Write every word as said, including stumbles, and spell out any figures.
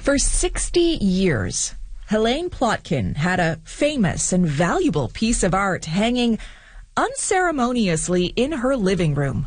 For sixty years, Helene Plotkin had a famous and valuable piece of art hanging unceremoniously in her living room.